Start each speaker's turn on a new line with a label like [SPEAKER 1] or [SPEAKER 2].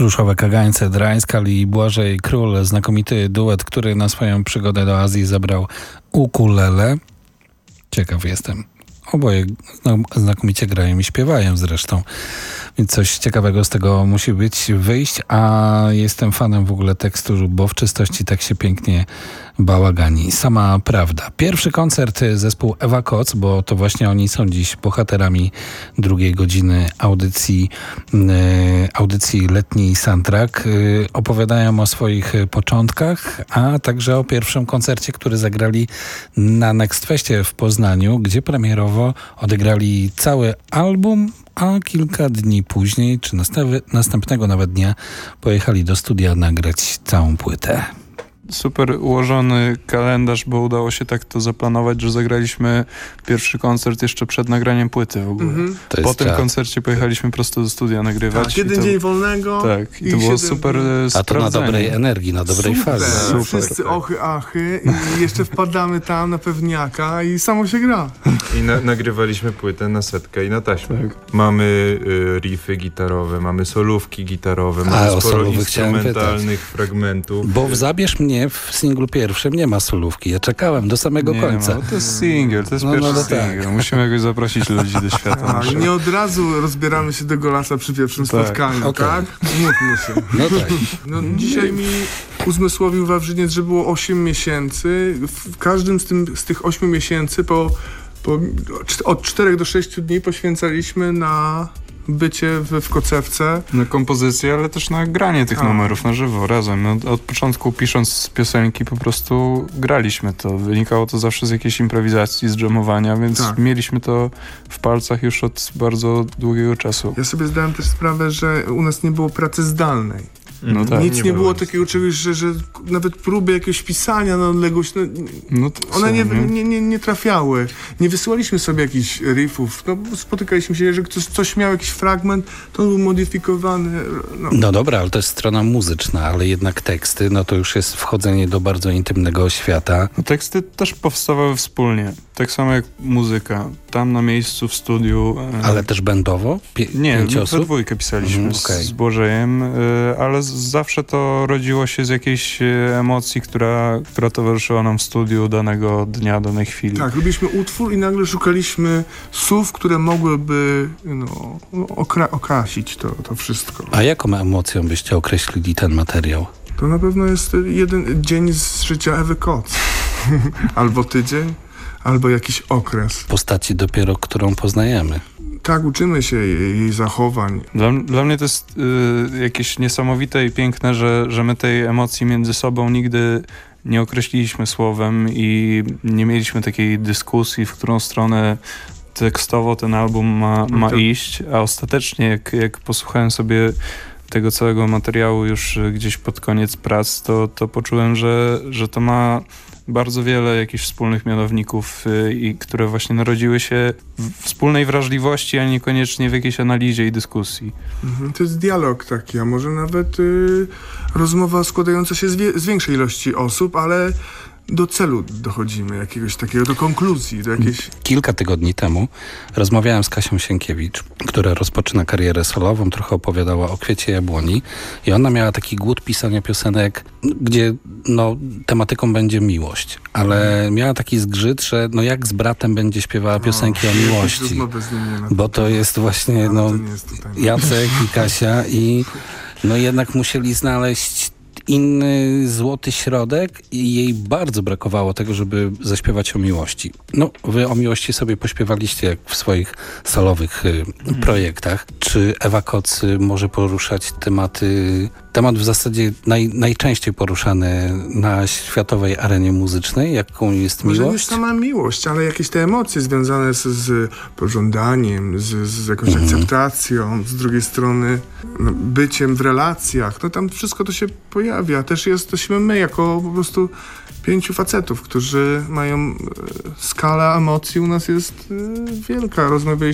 [SPEAKER 1] Pluszowe kagańce, Drańskal i Błażej Król, znakomity duet, który na swoją przygodę do Azji zabrał ukulele. Ciekaw jestem. Oboje znakomicie grają i śpiewają zresztą, więc coś ciekawego z tego musi wyjść, a jestem fanem w ogóle tekstu, bo w czystości tak się pięknie bałagani. Sama prawda. Pierwszy koncert zespół Ewa Koc, bo to właśnie oni są dziś bohaterami drugiej godziny audycji Letni Soundtrack. Opowiadają o swoich początkach, a także o pierwszym koncercie, który zagrali na Next Festie w Poznaniu, gdzie premierowo odegrali cały album, a kilka dni później, czy następnego nawet dnia, pojechali do studia nagrać całą płytę.
[SPEAKER 2] Super ułożony kalendarz, bo udało się tak to zaplanować, że zagraliśmy pierwszy koncert jeszcze przed nagraniem płyty w ogóle. Po tym koncercie pojechaliśmy prosto do studia nagrywać.
[SPEAKER 3] Tak, jeden dzień wolnego.
[SPEAKER 2] Tak, i to było super sprawdzenie.
[SPEAKER 1] A to na dobrej energii, na dobrej fali.
[SPEAKER 3] Super. Wszyscy ochy, achy i jeszcze wpadamy tam na pewniaka i samo się gra.
[SPEAKER 4] I nagrywaliśmy płytę na setkę i na taśmę. Tak. Mamy riffy gitarowe, mamy solówki gitarowe, mamy sporo instrumentalnych fragmentów.
[SPEAKER 1] Bo w Zabierz mnie w singlu pierwszym nie ma solówki. Ja czekałem do samego końca.
[SPEAKER 2] To jest singiel, to jest pierwszy singiel. Tak. Musimy jakoś zaprosić ludzi do świata.
[SPEAKER 3] Nie od razu rozbieramy się do golasa przy pierwszym spotkaniu, tak? Mówmy się.
[SPEAKER 1] No tak.
[SPEAKER 3] Dzisiaj mi uzmysłowił Wawrzyniec, że było 8 miesięcy. W każdym z tych 8 miesięcy od 4 do 6 dni poświęcaliśmy na bycie w Kocewce.
[SPEAKER 2] Na kompozycję, ale też na granie tych numerów na żywo, razem. Od początku pisząc piosenki po prostu graliśmy to. Wynikało to zawsze z jakiejś improwizacji, z dżemowania, więc mieliśmy to w palcach już od bardzo długiego czasu.
[SPEAKER 3] Ja sobie zdałem też sprawę, że u nas nie było pracy zdalnej.
[SPEAKER 2] No tak,
[SPEAKER 3] nic nie było takiego czegoś, że nawet próby jakiegoś pisania na odległość, one nie trafiały. Nie wysyłaliśmy sobie jakichś riffów. Spotykaliśmy się, że ktoś coś miał, jakiś fragment, to on był modyfikowany.
[SPEAKER 1] No dobra, ale to jest strona muzyczna, ale jednak teksty, to już jest wchodzenie do bardzo intymnego świata.
[SPEAKER 2] Teksty też powstawały wspólnie. Tak samo jak muzyka. Tam na miejscu w studiu.
[SPEAKER 1] Ale też bandowo?
[SPEAKER 2] Nie, we dwójkę pisaliśmy z Błażejem, ale zawsze to rodziło się z jakiejś emocji, która towarzyszyła nam w studiu danego dnia, danej chwili. Tak,
[SPEAKER 3] robiliśmy utwór i nagle szukaliśmy słów, które mogłyby okrasić to wszystko.
[SPEAKER 1] A jaką emocją byście określili ten materiał?
[SPEAKER 3] To na pewno jest jeden dzień z życia Ewy Koc. Albo tydzień, albo jakiś okres.
[SPEAKER 1] Postaci dopiero, którą poznajemy.
[SPEAKER 3] Tak, uczymy się jej zachowań.
[SPEAKER 2] Dla mnie to jest jakieś niesamowite i piękne, że my tej emocji między sobą nigdy nie określiliśmy słowem i nie mieliśmy takiej dyskusji, w którą stronę tekstowo ten album ma iść, a ostatecznie jak posłuchałem sobie tego całego materiału już gdzieś pod koniec prac, to poczułem, że to ma bardzo wiele jakichś wspólnych mianowników, które właśnie narodziły się w wspólnej wrażliwości, a niekoniecznie w jakiejś analizie i dyskusji.
[SPEAKER 3] To jest dialog taki, a może nawet rozmowa składająca się z większej ilości osób, ale do celu dochodzimy, jakiegoś takiego, do konkluzji, do jakiejś...
[SPEAKER 1] Kilka tygodni temu rozmawiałem z Kasią Sienkiewicz, która rozpoczyna karierę solową, trochę opowiadała o Kwiecie Jabłoni i ona miała taki głód pisania piosenek, gdzie tematyką będzie miłość, ale miała taki zgrzyt, że jak z bratem będzie śpiewała piosenki o miłości, bo to jest właśnie Jacek i Kasia i jednak musieli znaleźć inny złoty środek i jej bardzo brakowało tego, żeby zaśpiewać o miłości. Wy o miłości sobie pośpiewaliście jak w swoich solowych projektach. Czy Ewa Koc może poruszać temat w zasadzie najczęściej poruszany na światowej arenie muzycznej, jaką jest miłość?
[SPEAKER 3] Może nie sama miłość, ale jakieś te emocje związane z pożądaniem, z jakąś akceptacją, z drugiej strony byciem w relacjach. Tam wszystko to się pojawia. Też jesteśmy my jako po prostu 5 facetów, którzy mają skala emocji u nas jest wielka. Rozmawialiśmy